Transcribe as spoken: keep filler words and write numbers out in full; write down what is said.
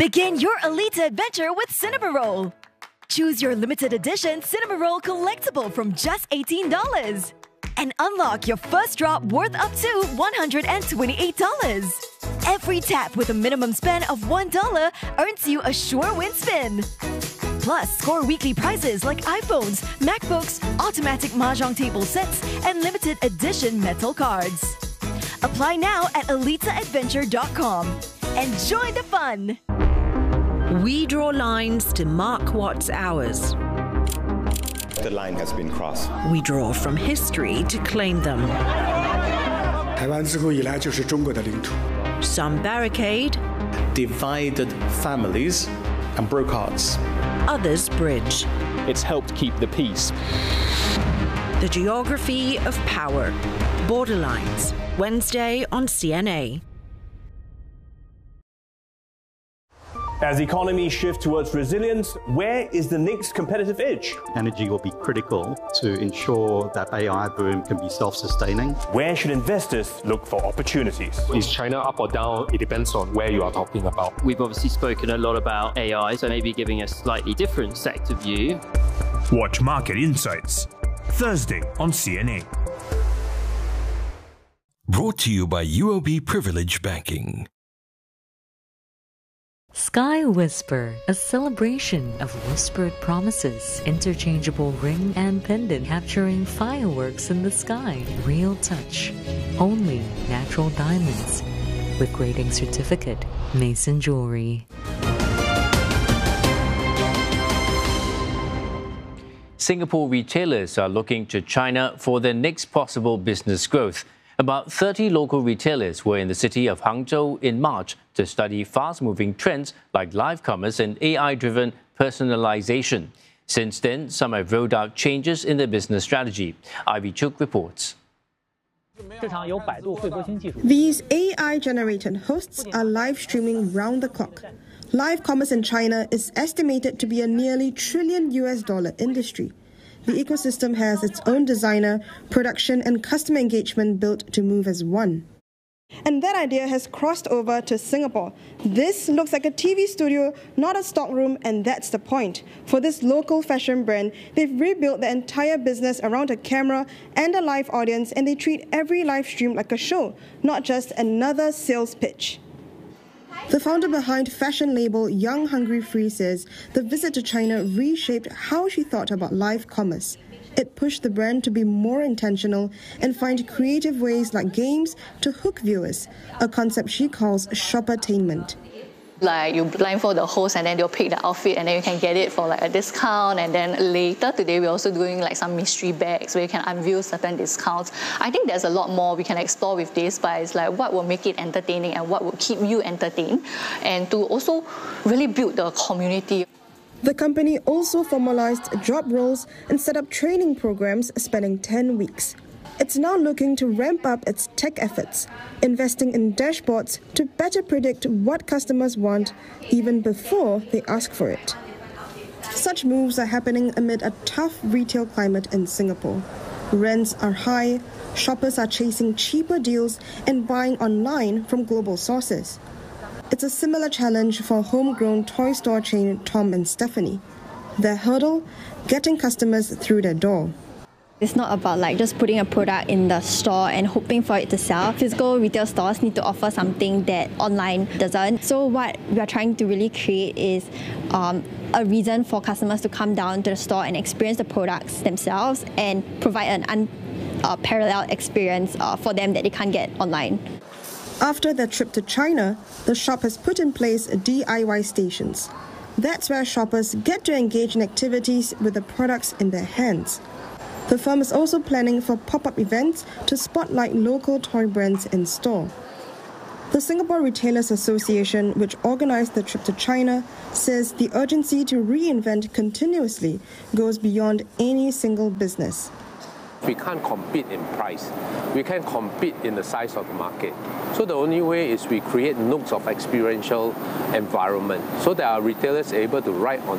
Begin your Alita adventure with Cinnamoroll. Choose your limited edition Cinnamoroll collectible from just eighteen dollars. And unlock your first drop worth up to one hundred twenty-eight dollars. Every tap with a minimum spend of one dollar earns you a sure win spin. Plus, score weekly prizes like iPhones, MacBooks, automatic mahjong table sets, and limited edition metal cards. Apply now at alita adventure dot com. Enjoy the fun! We draw lines to mark what's ours. The line has been crossed. We draw from history to claim them. 台湾自古以来就是中国的领土。 Some barricade, divided families and broke hearts. Others bridge. It's helped keep the peace. The geography of power. Borderlines. Wednesday on C N A. As economies shift towards resilience, where is the next competitive edge? Energy will be critical to ensure that A I boom can be self-sustaining. Where should investors look for opportunities? Is China up or down? It depends on where you are talking about. We've obviously spoken a lot about A I, so maybe giving a slightly different sector view. Watch Market Insights, Thursday on C N A. Brought to you by U O B Privilege Banking. Sky Whisper, a celebration of whispered promises, interchangeable ring and pendant capturing fireworks in the sky. Real touch, only natural diamonds, with grading certificate, Mason Jewelry. Singapore retailers are looking to China for their next possible business growth. About thirty local retailers were in the city of Hangzhou in March to study fast-moving trends like live commerce and A I-driven personalization. Since then, some have rolled out changes in their business strategy. Ivy Chuk reports. These A I-generated hosts are live streaming round the clock. Live commerce in China is estimated to be a nearly trillion U S dollar industry. The ecosystem has its own designer, production, and customer engagement built to move as one. And that idea has crossed over to Singapore. This looks like a T V studio, not a stockroom, and that's the point. For this local fashion brand, they've rebuilt the entire business around a camera and a live audience, and they treat every live stream like a show, not just another sales pitch. The founder behind fashion label Young Hungry Free says the visit to China reshaped how she thought about live commerce. It pushed the brand to be more intentional and find creative ways like games to hook viewers, a concept she calls shoppertainment. Like you blindfold the host and then they'll pick the outfit and then you can get it for like a discount, and then later today we're also doing like some mystery bags where you can unveil certain discounts. I think there's a lot more we can explore with this, but it's like what will make it entertaining and what will keep you entertained, and to also really build the community. The company also formalized job roles and set up training programs spanning ten weeks. It's now looking to ramp up its tech efforts, investing in dashboards to better predict what customers want even before they ask for it. Such moves are happening amid a tough retail climate in Singapore. Rents are high, shoppers are chasing cheaper deals and buying online from global sources. It's a similar challenge for homegrown toy store chain Tom and Stephanie. Their hurdle? Getting customers through their door. It's not about like just putting a product in the store and hoping for it to sell. Physical retail stores need to offer something that online doesn't. So what we are trying to really create is um, a reason for customers to come down to the store and experience the products themselves and provide an unparalleled uh, experience uh, for them that they can't get online. After their trip to China, the shop has put in place D I Y stations. That's where shoppers get to engage in activities with the products in their hands. The firm is also planning for pop-up events to spotlight local toy brands in store. The Singapore Retailers Association, which organized the trip to China, says the urgency to reinvent continuously goes beyond any single business. We can't compete in price. We can't compete in the size of the market. So the only way is we create nooks of experiential environment so that our retailers are able to ride on